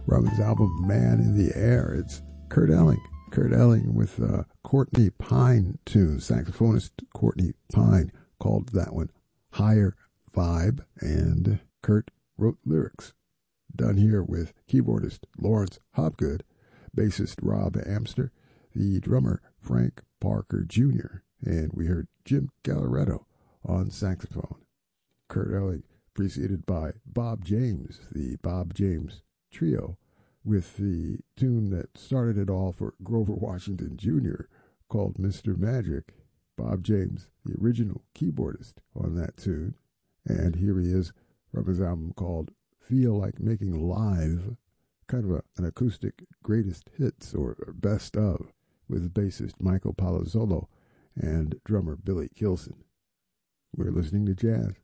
From his album Man in the Air, it's Kurt Elling. Kurt Elling with Courtney Pine tune. Saxophonist Courtney Pine called that one Higher Vibe, and Kurt wrote lyrics. Done here with keyboardist Lawrence Hopgood, bassist Rob Amster, the drummer Frank Parker Jr., and we heard Jim Galleretto on saxophone. Kurt Elling preceded by Bob James, the Bob James Trio, with the tune that started it all for Grover Washington Jr. called Mr. Magic. Bob James, the original keyboardist on that tune. And here he is from his album called Feel Like Making Live, kind of an acoustic greatest hits or best of, with bassist Michael Palazzolo and drummer Billy Kilson. We're listening to jazz.